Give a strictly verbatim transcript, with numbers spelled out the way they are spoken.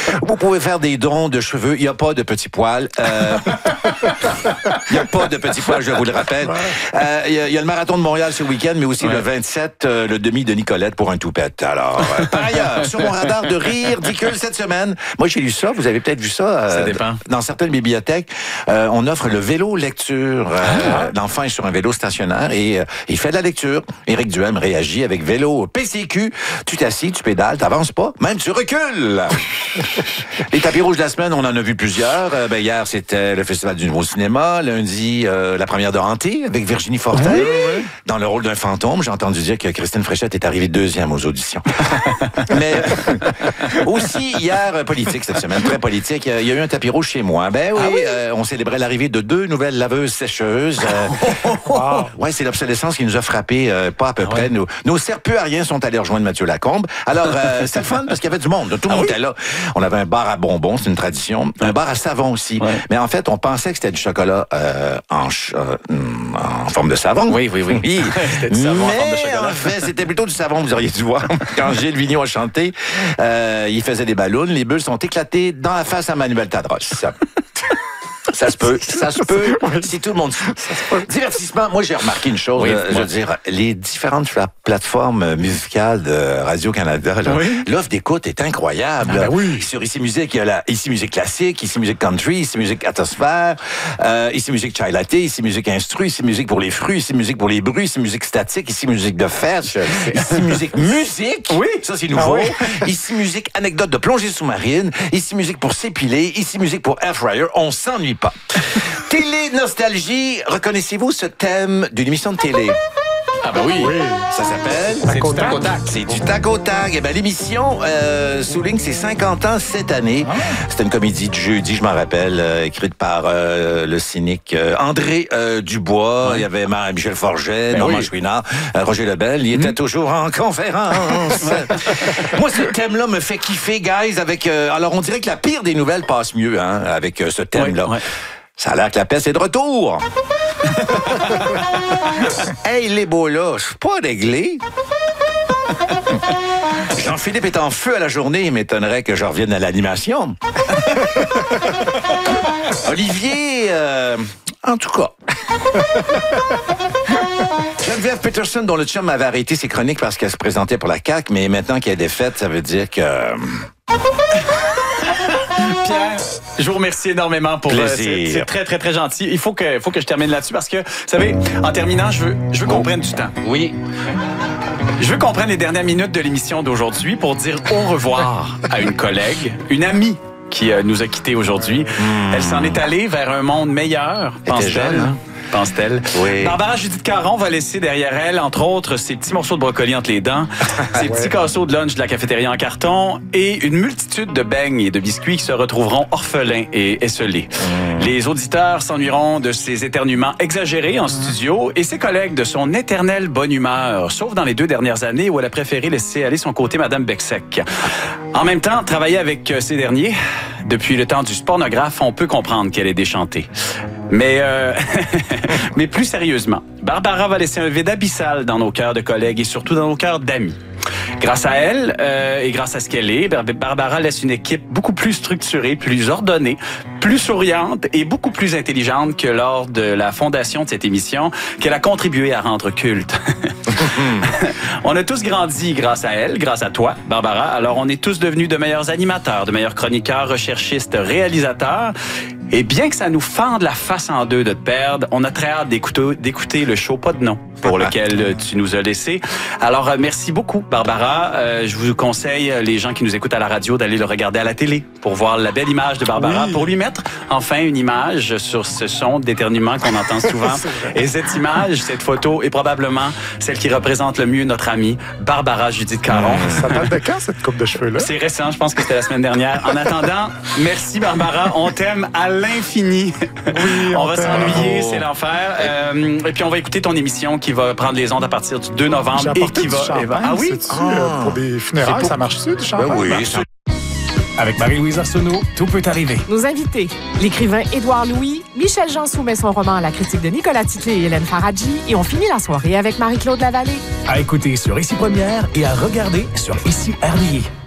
Vous pouvez faire des dons de cheveux. Il n'y a pas de petits poils. Euh... Il n'y a pas de petits poils, je vous le rappelle. Euh, il, y a, il y a le marathon de Montréal ce week-end, mais aussi ouais. le vingt-sept, euh, le demi de Nicolette pour un toupette. Alors, euh, par ailleurs, sur mon radar de rire ridicule cette semaine, moi j'ai lu ça, vous avez peut-être vu ça. Euh, ça dépend. Dans certaines bibliothèques, euh, on offre le vélo lecture. Euh, ah. L'enfant est sur un vélo stationnaire et euh, il fait de la lecture. Éric Duhem réagit avec vélo P C Q. Tu t'assis, tu pédales, t'avances pas, même tu recules. Les tapis rouges de la semaine, on en a vu plusieurs. Euh, ben, hier, c'était le Festival du Nouveau Cinéma. Lundi, euh, la première de Hanté avec Virginie Fortin. Oui, oui. Dans le rôle d'un fantôme. J'ai entendu dire que Christine Fréchette est arrivée deuxième aux auditions. Mais euh, aussi, hier, politique cette semaine, très politique. Il y a eu un tapis rouge chez moi. Ben oui, ah oui? Euh, on célébrait l'arrivée de deux nouvelles laveuses sécheuses. Euh, wow. Ouais, c'est l'obsolescence qui nous a frappé, euh, pas à peu ah près. Ouais. Nos, nos serpuariens sont allés rejoindre Mathieu Lacombe. Alors, euh, c'était le fun parce qu'il y avait du monde. Tout le ah monde oui? était là. On avait un bar à bonbons, c'est une tradition. Un bar à savon aussi. Ouais. Mais en fait, on pensait que c'était du chocolat euh, en, ch- euh, en forme de savon. Oui, oui, oui. oui. C'était du savon Mais en forme de chocolat. En fait, c'était plutôt du savon, vous auriez dû voir. Quand Gilles Vigneault a chanté, euh, il faisait des ballons. Les bulles sont éclatées dans la face à Manuel Tadros. Ça se peut, ça se peut, si tout le monde suit. Divertissement, moi j'ai remarqué une chose, oui, euh, je veux dire, les différentes pla- plateformes musicales de Radio-Canada, là, oui. l'offre d'écoute est incroyable. Ah ben oui. Sur Ici Musique, il y a la Ici Musique classique, Ici Musique country, Ici Musique atmosphère, euh, Ici Musique chai latte, Ici Musique instru, Ici Musique pour les fruits, Ici Musique pour les bruits, Ici Musique statique, Ici Musique de fête, Ici Musique musique, oui, ça c'est nouveau, ah oui. Ici Musique anecdote de plongée sous-marine, Ici Musique pour s'épiler, Ici Musique pour air fryer, on s'ennuie pas. Télé nostalgie, reconnaissez-vous ce thème d'une émission de télé? Ah ben oui, oui. Ça s'appelle... C'est du tac au tac. C'est du tac au tac. Eh ben, l'émission euh, souligne ses cinquante ans cette année. Ah. C'était une comédie de jeudi, je m'en rappelle, euh, écrite par euh, le cynique euh, André euh, Dubois. Ouais. Il y avait Michel Forget, ben Normand oui. Chouinard, euh, Roger Lebel. Il mmh. était toujours en conférence. Moi, ce thème-là me fait kiffer, guys. Avec, euh, alors, on dirait que la pire des nouvelles passe mieux hein, avec euh, ce thème-là. Ouais, ouais. Ça a l'air que la peste est de retour. Hey, les beaux là, je suis pas réglé. Jean-Philippe est en feu à la journée, il m'étonnerait que je revienne à l'animation. Olivier, euh, en tout cas. Geneviève Peterson, dont le chum m'avait arrêté ses chroniques parce qu'elle se présentait pour la C A Q, mais maintenant qu'il y a des fêtes, ça veut dire que... Pierre, je vous remercie énormément pour euh, c'est, c'est très très très gentil. Il faut que faut que je termine là-dessus parce que vous savez, en terminant, je veux je veux qu'on prenne du temps. Oui. Je veux qu'on prenne les dernières minutes de l'émission d'aujourd'hui pour dire au revoir à une collègue, une amie qui euh, nous a quittés aujourd'hui. Mmh. Elle s'en est allée vers un monde meilleur, pense-t-elle. Hein? Pense-t-elle. Oui. Barbara Judith Caron va laisser derrière elle, entre autres, ses petits morceaux de brocoli entre les dents, ses petits ouais. casseaux de lunch de la cafétéria en carton et une multitude de beignes et de biscuits qui se retrouveront orphelins et esselés. Mmh. Les auditeurs s'ennuieront de ses éternuements exagérés en studio et ses collègues de son éternelle bonne humeur, sauf dans les deux dernières années où elle a préféré laisser aller son côté Madame Becsec. En même temps, travailler avec ces derniers, depuis le temps du pornographe, on peut comprendre qu'elle est déchantée. Mais, euh, mais plus sérieusement, Barbara va laisser un vide abyssal dans nos cœurs de collègues et surtout dans nos cœurs d'amis. Grâce à elle euh, et grâce à ce qu'elle est, Barbara laisse une équipe beaucoup plus structurée, plus ordonnée, plus souriante et beaucoup plus intelligente que lors de la fondation de cette émission qu'elle a contribué à rendre culte. On a tous grandi grâce à elle, grâce à toi, Barbara. Alors, on est tous devenus de meilleurs animateurs, de meilleurs chroniqueurs, recherchistes, réalisateurs. Et bien que ça nous fende la face en deux de te perdre, on a très hâte d'écouter, d'écouter le show Pas de nom pour lequel tu nous as laissé. Alors, merci beaucoup, Barbara. Euh, je vous conseille, les gens qui nous écoutent à la radio, d'aller le regarder à la télé pour voir la belle image de Barbara, oui. pour lui mettre enfin une image sur ce son d'éternuement qu'on entend souvent. Et cette image, cette photo est probablement celle qui représente le mieux notre amie, Barbara Judith Caron. Ça date de quand, cette coupe de cheveux-là? C'est récent, je pense que c'était la semaine dernière. En attendant, merci Barbara, on t'aime à l'infini. Oui, on, on va s'ennuyer, oh. c'est l'enfer. Euh, et puis on va écouter ton émission qui va prendre les ondes à partir du deux novembre. J'ai apporté et qui du va champagne, ah oui, ah. euh, pour des funérailles, pour... ça marche-tu du champagne? Ben oui, avec Marie-Louise Arsenault, tout peut arriver. Nos invités, l'écrivain Édouard Louis, Michel Jean soumet son roman à la critique de Nicolas Titley et Hélène Faradji et on finit la soirée avec Marie-Claude Lavallée. À écouter sur Ici Première et à regarder sur Ici R D I.